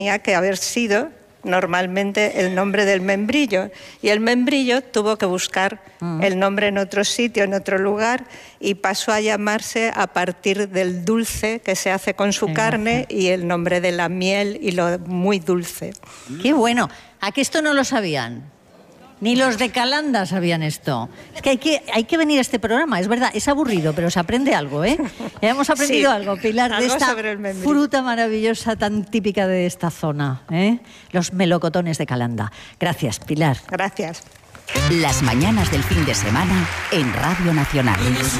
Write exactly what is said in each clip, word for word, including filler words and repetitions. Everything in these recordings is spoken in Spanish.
tenía que haber sido normalmente el nombre del membrillo, y el membrillo tuvo que buscar mm. el nombre en otro sitio, en otro lugar, y pasó a llamarse a partir del dulce que se hace con su carne y el nombre de la miel y lo muy dulce. ¡Qué bueno! ¿A que esto no lo sabían? Ni los de Calanda sabían esto. Es que hay que, hay que venir a este programa, es verdad, es aburrido, pero se aprende algo, ¿eh? Ya hemos aprendido sí, algo, Pilar, algo de esta fruta maravillosa tan típica de esta zona, ¿eh? Los melocotones de Calanda. Gracias, Pilar. Gracias. Las mañanas del fin de semana en Radio Nacional.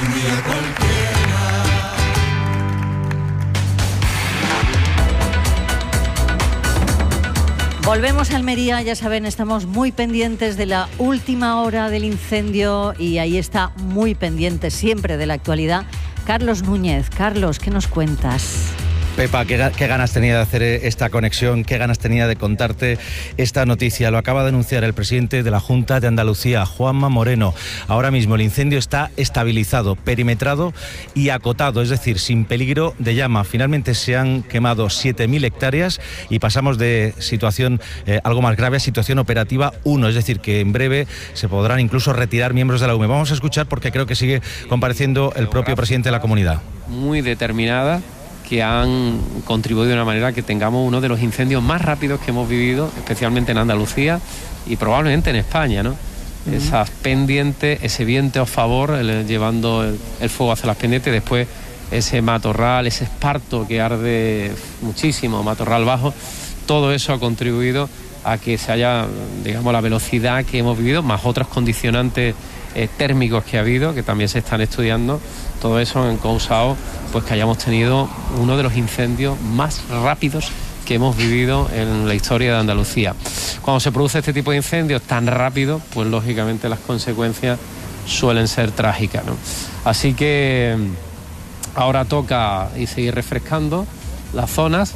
Volvemos a Almería, ya saben, estamos muy pendientes de la última hora del incendio y ahí está muy pendiente siempre de la actualidad Carlos Núñez. Carlos, ¿qué nos cuentas? Pepa, qué, qué ganas tenía de hacer esta conexión, qué ganas tenía de contarte esta noticia. Lo acaba de anunciar el presidente de la Junta de Andalucía, Juanma Moreno. Ahora mismo el incendio está estabilizado, perimetrado y acotado, es decir, sin peligro de llama. Finalmente se han quemado siete mil hectáreas y pasamos de situación eh, algo más grave a situación operativa uno, es decir, que en breve se podrán incluso retirar miembros de la U M E. Vamos a escuchar porque creo que sigue compareciendo el propio presidente de la comunidad. Muy determinada, que han contribuido de una manera que tengamos uno de los incendios más rápidos que hemos vivido, especialmente en Andalucía y probablemente en España, ¿no? Uh-huh. Esas pendientes, ese viento a favor, el, llevando el, el fuego hacia las pendientes, después ese matorral, ese esparto que arde muchísimo, matorral bajo, todo eso ha contribuido a que se haya, digamos, la velocidad que hemos vivido, más otros condicionantes eh, térmicos que ha habido, que también se están estudiando. Todo eso han causado pues que hayamos tenido uno de los incendios más rápidos que hemos vivido en la historia de Andalucía. Cuando se produce este tipo de incendios tan rápido, pues lógicamente las consecuencias suelen ser trágicas, ¿no? Así que ahora toca y seguir refrescando las zonas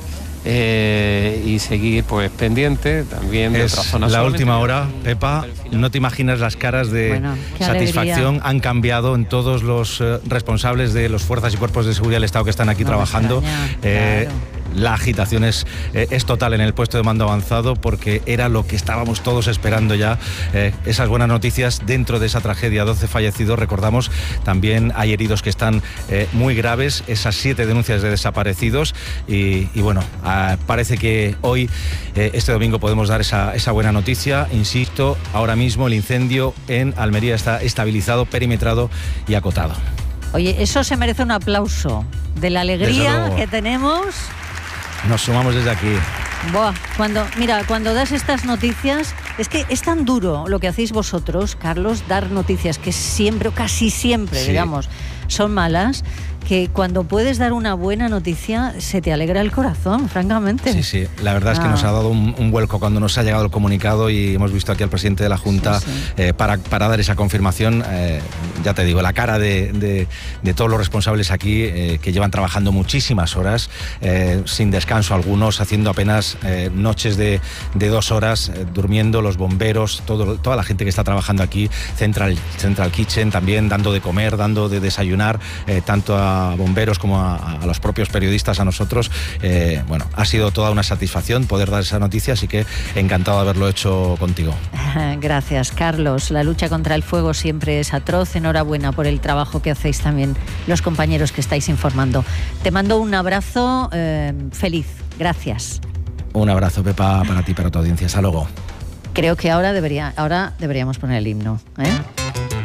eh, y seguir pues pendiente también de es otras zonas. La última hora, Pepa, no te imaginas las caras de bueno, satisfacción alegría. Han cambiado en todos los eh, responsables de los fuerzas y cuerpos de seguridad del Estado que están aquí no trabajando. Eh, claro. La agitación es, eh, es total en el puesto de mando avanzado porque era lo que estábamos todos esperando ya, eh, esas buenas noticias dentro de esa tragedia, doce fallecidos, recordamos, también hay heridos que están eh, muy graves, esas siete denuncias de desaparecidos y, y bueno, eh, parece que hoy, eh, este domingo, podemos dar esa, esa buena noticia. Insisto, ahora mismo el incendio en Almería está estabilizado, perimetrado y acotado. Oye, eso se merece un aplauso de la alegría que tenemos. Nos sumamos desde aquí. Buah, cuando, mira, cuando das estas noticias, es que es tan duro lo que hacéis vosotros, Carlos, dar noticias que siempre, o casi siempre, sí. digamos, son malas, que cuando puedes dar una buena noticia se te alegra el corazón, francamente. Sí, sí, la verdad ah. es que nos ha dado un, un vuelco cuando nos ha llegado el comunicado y hemos visto aquí al presidente de la Junta sí, sí. Eh, para, para dar esa confirmación. Eh, ya te digo, la cara de, de, de todos los responsables aquí eh, que llevan trabajando muchísimas horas, eh, sin descanso algunos, haciendo apenas eh, noches de, de dos horas, eh, durmiendo, los bomberos, todo, toda la gente que está trabajando aquí, Central, Central Kitchen también, dando de comer, dando de desayunar, eh, tanto a a bomberos como a, a los propios periodistas, a nosotros. Eh, bueno, ha sido toda una satisfacción poder dar esa noticia, así que encantado de haberlo hecho contigo. Gracias, Carlos. La lucha contra el fuego siempre es atroz. Enhorabuena por el trabajo que hacéis también los compañeros que estáis informando. Te mando un abrazo eh, feliz. Gracias. Un abrazo, Pepa, para ti y para tu audiencia. Hasta luego. Creo que ahora, debería, ahora deberíamos poner el himno, ¿eh?